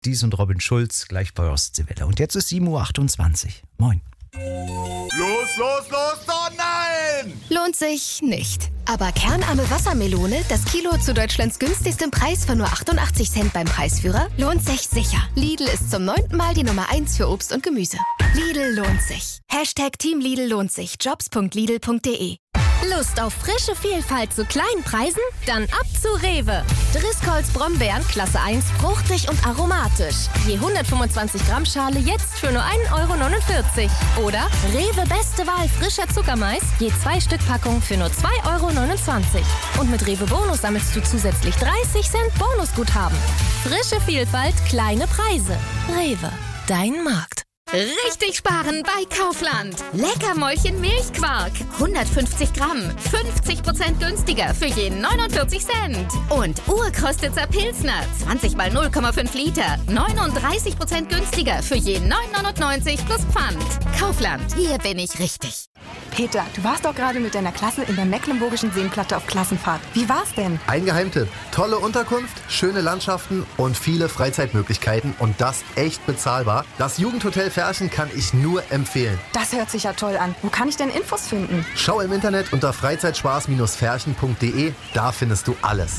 Dies und Robin Schulz gleich bei Ostseewelle. Und jetzt ist 7:28 Uhr. Moin. Los, oh nein! Lohnt sich nicht. Aber kernarme Wassermelone, das Kilo zu Deutschlands günstigstem Preis von nur 88 Cent beim Preisführer, lohnt sich sicher. Lidl ist zum 9. Mal die Nummer 1 für Obst und Gemüse. Lidl lohnt sich. #Team Lidl lohnt sich. Jobs.lidl.de. Lust auf frische Vielfalt zu kleinen Preisen? Dann ab zu Rewe. Driscolls Brombeeren Klasse 1, fruchtig und aromatisch. Je 125 Gramm Schale jetzt für nur 1,49 €. Oder Rewe Beste Wahl frischer Zuckermais, je 2 Stück Packung für nur 2,29 €. Und mit Rewe Bonus sammelst du zusätzlich 30 Cent Bonusguthaben. Frische Vielfalt, kleine Preise. Rewe, dein Markt. Richtig sparen bei Kaufland. Leckermäulchen Milchquark. 150 Gramm. 50% günstiger für je 49 Cent. Und Urkostitzer Pilsner. 20 mal 0,5 Liter. 39% günstiger für je 9,99 plus Pfand. Kaufland. Hier bin ich richtig. Peter, du warst doch gerade mit deiner Klasse in der Mecklenburgischen Seenplatte auf Klassenfahrt. Wie war's denn? Ein Geheimtipp. Tolle Unterkunft, schöne Landschaften und viele Freizeitmöglichkeiten und das echt bezahlbar. Das Jugendhotel Ferchen kann ich nur empfehlen. Das hört sich ja toll an. Wo kann ich denn Infos finden? Schau im Internet unter freizeitspaß-ferchen.de. Da findest du alles.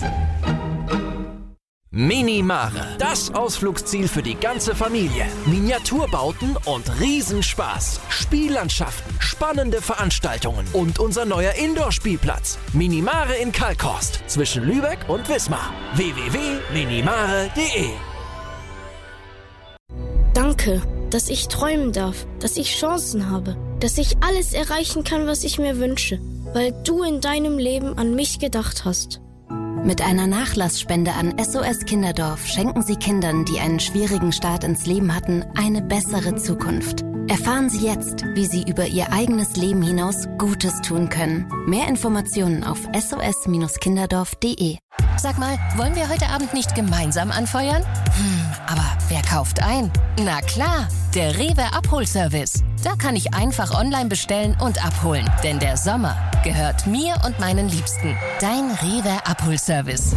Minimare, das Ausflugsziel für die ganze Familie. Miniaturbauten und Riesenspaß. Spiellandschaften, spannende Veranstaltungen und unser neuer Indoor-Spielplatz. Minimare in Kalkhorst zwischen Lübeck und Wismar. www.minimare.de. Danke, dass ich träumen darf, dass ich Chancen habe, dass ich alles erreichen kann, was ich mir wünsche, weil du in deinem Leben an mich gedacht hast. Mit einer Nachlassspende an SOS Kinderdorf schenken Sie Kindern, die einen schwierigen Start ins Leben hatten, eine bessere Zukunft. Erfahren Sie jetzt, wie Sie über Ihr eigenes Leben hinaus Gutes tun können. Mehr Informationen auf sos-kinderdorf.de. Sag mal, wollen wir heute Abend nicht gemeinsam anfeuern? Aber wer kauft ein? Na klar, der Rewe Abholservice. Da kann ich einfach online bestellen und abholen. Denn der Sommer gehört mir und meinen Liebsten. Dein Rewe Abholservice.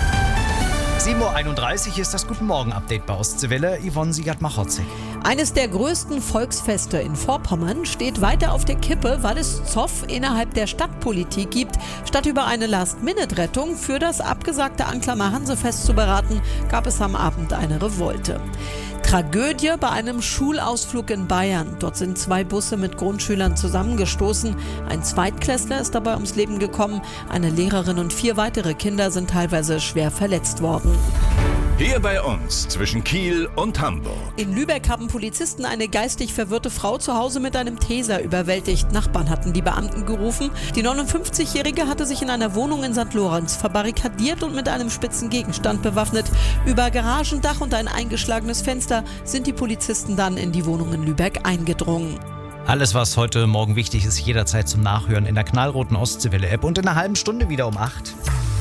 7:31 Uhr ist das Guten Morgen-Update bei Ostseewelle. Yvonne Siegert-Machotzek. Eines der größten Volksfeste in Vorpommern steht weiter auf der Kippe, weil es Zoff innerhalb der Stadtpolitik gibt. Statt über eine Last-Minute-Rettung für das abgesagte Anklammer Hansefest zu beraten, gab es am Abend eine Revolte. Tragödie bei einem Schulausflug in Bayern. Dort sind 2 Busse mit Grundschülern zusammengestoßen. Ein Zweitklässler ist dabei ums Leben gekommen. Eine Lehrerin und 4 weitere Kinder sind teilweise schwer verletzt worden. Hier bei uns zwischen Kiel und Hamburg. In Lübeck haben Polizisten eine geistig verwirrte Frau zu Hause mit einem Taser überwältigt. Nachbarn hatten die Beamten gerufen. Die 59-Jährige hatte sich in einer Wohnung in St. Lorenz verbarrikadiert und mit einem spitzen Gegenstand bewaffnet. Über Garagendach und ein eingeschlagenes Fenster sind die Polizisten dann in die Wohnung in Lübeck eingedrungen. Alles, was heute Morgen wichtig ist, jederzeit zum Nachhören in der knallroten Ostseewelle-App und in einer halben Stunde wieder um 8.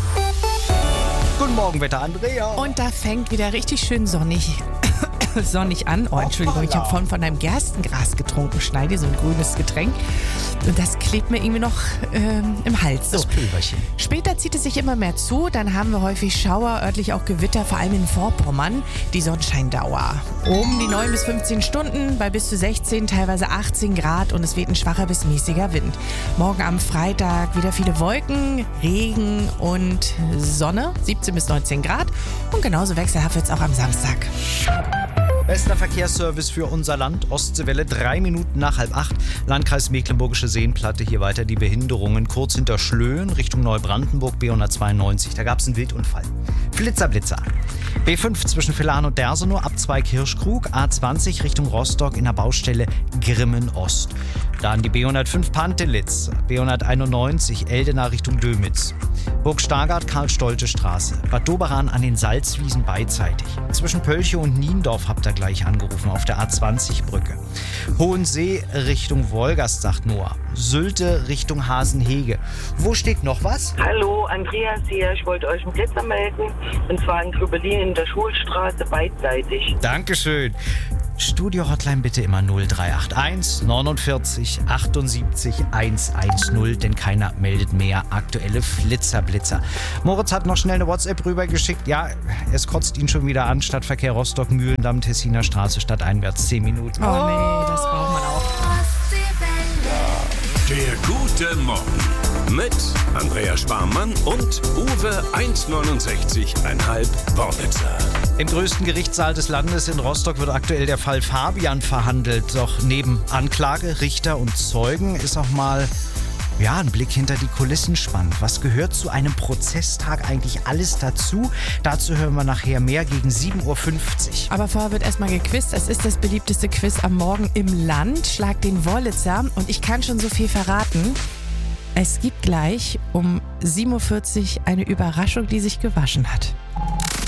Guten Morgen, Wetter Andrea. Und da fängt wieder richtig schön sonnig an. Oh, Entschuldigung, ich habe von einem Gerstengras getrunken, Schneide, so ein grünes Getränk. Und das klebt mir irgendwie noch im Hals. So. Das Pülverchen. Später zieht es sich immer mehr zu. Dann haben wir häufig Schauer, örtlich auch Gewitter, vor allem in Vorpommern. Die Sonnenscheindauer. Um die 9 bis 15 Stunden bei bis zu 16, teilweise 18 Grad und es weht ein schwacher bis mäßiger Wind. Morgen am Freitag wieder viele Wolken, Regen und Sonne, 17 bis 19 Grad. Und genauso wechselhaft wird es auch am Samstag. Bester Verkehrsservice für unser Land, Ostseewelle, 3 Minuten nach 7:30. Landkreis Mecklenburgische Seenplatte, hier weiter die Behinderungen. Kurz hinter Schlöen, Richtung Neubrandenburg, B192. Da gab es einen Wildunfall. Blitzer. B5 zwischen Villach und Dersenow, ab 2 Kirschkrug. A20 Richtung Rostock in der Baustelle Grimmen-Ost. Dann die B105 Pantelitz, B191 Eldena Richtung Dömitz. Burg Stargard, Karl-Stolte-Straße. Bad Doberan an den Salzwiesen beidseitig. Zwischen Pölche und Niendorf habt ihr gleich angerufen auf der A20-Brücke. Hohensee Richtung Wolgast, sagt Noah. Sylte Richtung Hasenhege. Wo steht noch was? Hallo, Andreas hier. Ich wollte euch einen Blitzer melden. Und zwar in Grübelin in der Schulstraße beidseitig. Dankeschön. Studio-Hotline bitte immer 0381 49 78 110, denn keiner meldet mehr. Aktuelle Flitzer. Moritz hat noch schnell eine WhatsApp rübergeschickt. Ja, es kotzt ihn schon wieder an. Stadtverkehr Rostock, Mühlendamm, Tessiner Straße, stadteinwärts 10 Minuten. Oh nee, das braucht man auch. Der gute Morgen mit Andrea Sparmann und Uwe 1,69,5 Wornitzer. Im größten Gerichtssaal des Landes in Rostock wird aktuell der Fall Fabian verhandelt. Doch neben Anklage, Richter und Zeugen ist auch mal ein Blick hinter die Kulissen spannend. Was gehört zu einem Prozesstag eigentlich alles dazu? Dazu hören wir nachher mehr gegen 7.50 Uhr. Aber vorher wird erstmal gequizt. Es ist das beliebteste Quiz am Morgen im Land. Schlag den Wollitzer. Und ich kann schon so viel verraten. Es gibt gleich um 7.40 Uhr eine Überraschung, die sich gewaschen hat.